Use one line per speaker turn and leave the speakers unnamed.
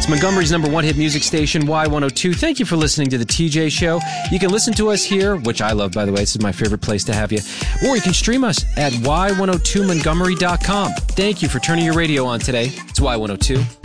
Montgomery's number one hit music station, Y102. Thank you for listening to The TJ Show. You can listen to us here, which I love, by the way. This is my favorite place to have you. Or you can stream us at y102montgomery.com. Thank you for turning your radio on today. It's Y102.